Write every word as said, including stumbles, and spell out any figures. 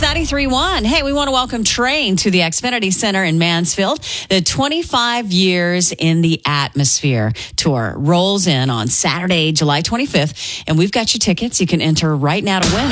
ninety-three point one. Hey, we want to welcome Train to the Xfinity Center in Mansfield. The twenty-five Years in the Atmosphere tour rolls in on Saturday, July twenty-fifth, and we've got your tickets. You can enter right now to win.